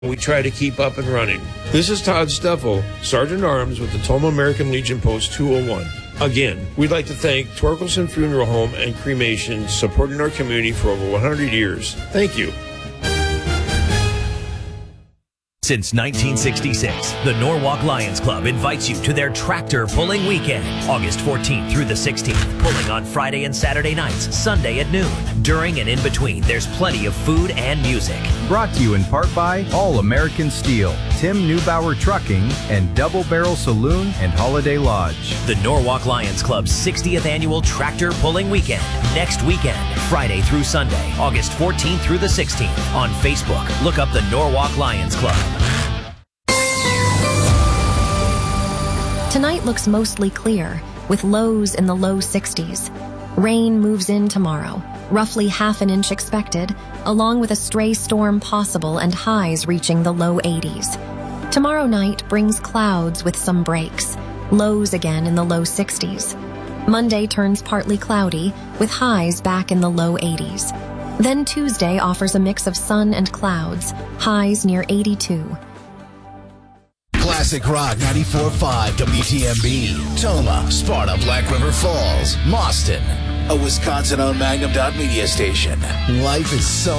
we try to keep up and running. This is Todd Steffel, Sergeant Arms with the Toma American Legion Post 201. Again, we'd like to thank Torkelson Funeral Home and Cremation, supporting our community for over 100 years. Thank you. Since 1966, the Norwalk Lions Club invites you to their tractor pulling weekend, August 14th through the 16th, pulling on Friday and Saturday nights, Sunday at noon. During and in between, there's plenty of food and music. Brought to you in part by All American Steel, Tim Neubauer Trucking, and Double Barrel Saloon and Holiday Lodge. The Norwalk Lions Club's 60th annual tractor pulling weekend, next weekend, Friday through Sunday, August 14th through the 16th. On Facebook, look up the Norwalk Lions Club. Tonight looks mostly clear, with lows in the low 60s. Rain moves in tomorrow, roughly half an inch expected, along with a stray storm possible and highs reaching the low 80s. Tomorrow night brings clouds with some breaks, lows again in the low 60s. Monday turns partly cloudy, with highs back in the low 80s. Then Tuesday offers a mix of sun and clouds, highs near 82. Classic Rock 94.5 WTMB. Toma, Sparta, Black River Falls, Mauston. A Wisconsin-owned Magnum Dot media station. Life is so